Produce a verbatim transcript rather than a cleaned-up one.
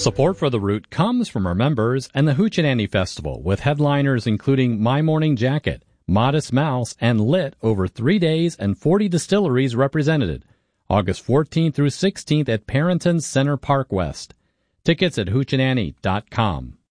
Support for The Root comes from our members and the Hoochie Festival, with headliners including My Morning Jacket, Modest Mouse, and Lit over three days and forty distilleries represented. August fourteenth through sixteenth at Parrington Center Park West. Tickets at hoochie nanny dot com.